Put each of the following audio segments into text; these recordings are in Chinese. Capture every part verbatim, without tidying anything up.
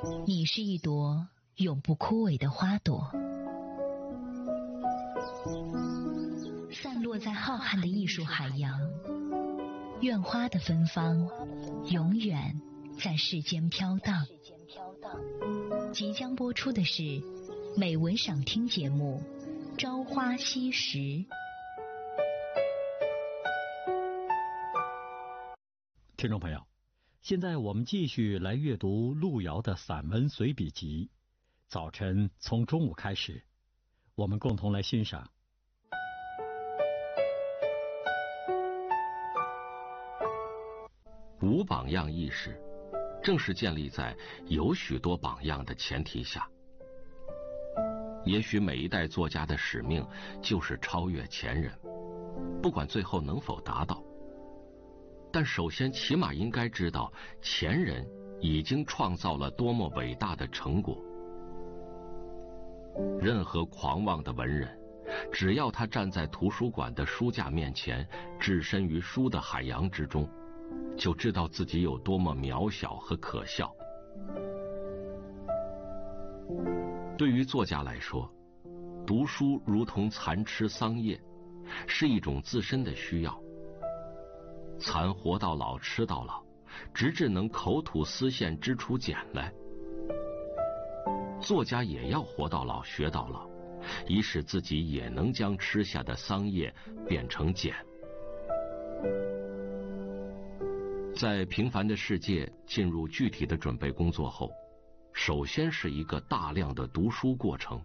你是一朵永不枯萎的花朵，散落在浩瀚的艺术海洋。愿花的芬芳永远在世间飘荡。即将播出的是美文赏听节目《朝花夕拾》。 听众朋友，现在我们继续来阅读路遥的散文随笔集《早晨从中午开始》，我们共同来欣赏。 无榜样意识，正是建立在有许多榜样的前提下。也许每一代作家的使命就是超越前人，不管最后能否达到，但首先起码应该知道前人已经创造了多么伟大的成果。任何狂妄的文人，只要他站在图书馆的书架面前，置身于书的海洋之中，就知道自己有多么渺小和可笑。对于作家来说，读书如同蚕吃桑叶，是一种自身的需要。蚕活到老，吃到老，直至能口吐丝线，织出茧来。作家也要活到老，学到老，以使自己也能将吃下的桑叶变成茧。在平凡的世界进入具体的准备工作后，首先是一个大量的读书过程。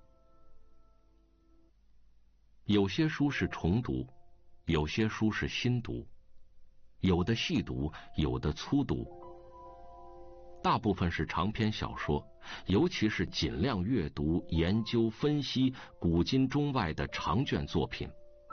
有些书是重读，有些书是新读，有的细读，有的粗读。大部分是长篇小说，尤其是尽量阅读、研究、分析古今中外的长卷作品。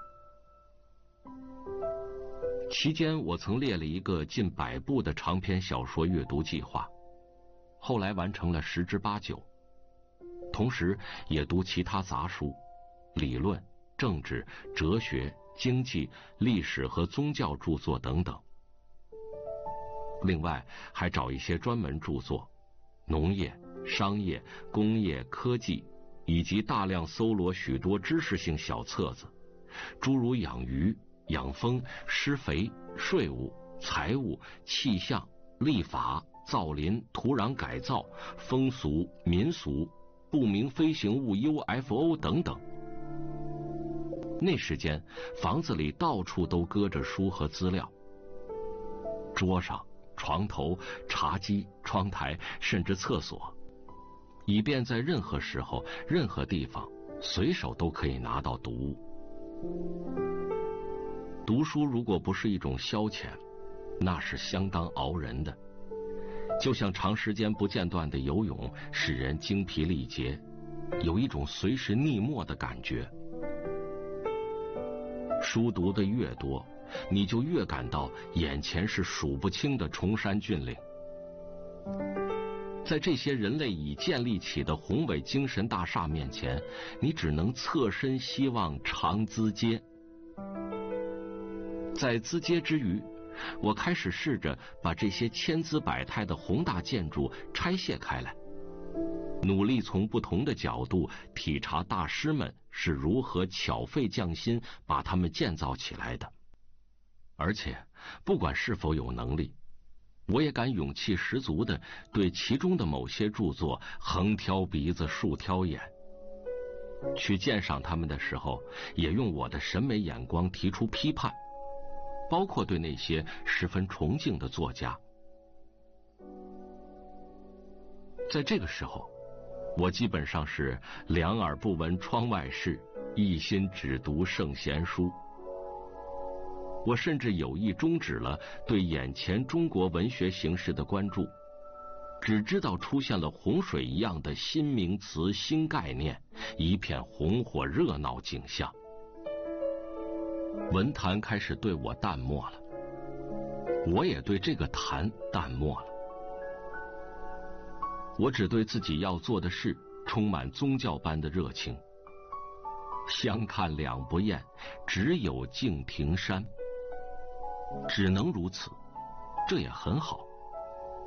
期间我曾列了一个近百部的长篇小说阅读计划，后来完成了十之八九，同时也读其他杂书，理论、政治、哲学、经济、历史和宗教著作等等。另外还找一些专门著作，农业、商业、工业、科技，以及大量搜罗许多知识性小册子，诸如养鱼、养蜂、施肥、税务、财务、气象、立法、造林、土壤改造、风俗、民俗、不明飞行物 U F O 等等。那时间房子里到处都搁着书和资料，桌上、床头、茶几、窗台，甚至厕所，以便在任何时候、任何地方随手都可以拿到读物。读书如果不是一种消遣，那是相当熬人的。就像长时间不间断的游泳，使人精疲力竭，有一种随时溺没的感觉。书读得越多，你就越感到眼前是数不清的崇山峻岭。在这些人类已建立起的宏伟精神大厦面前，你只能侧身希望长资阶。在资阶之余，我开始试着把这些千姿百态的宏大建筑拆卸开来，努力从不同的角度体察大师们是如何巧费匠心把它们建造起来的。而且不管是否有能力，我也敢勇气十足地对其中的某些著作横挑鼻子竖挑眼。去鉴赏他们的时候，也用我的审美眼光提出批判，包括对那些十分崇敬的作家。在这个时候，我基本上是两耳不闻窗外事，一心只读圣贤书。我甚至有意终止了对眼前中国文学形势的关注，只知道出现了洪水一样的新名词、新概念，一片红火热闹景象。文坛开始对我淡漠了，我也对这个坛淡漠了。我只对自己要做的事充满宗教般的热情。相看两不厌，只有敬亭山。只能如此，这也很好。